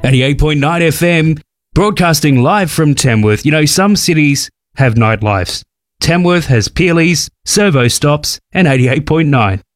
88.9 FM, broadcasting live from Tamworth. You know, some cities have nightlifes. Tamworth has Peely's, Servo Stops, and 88.9.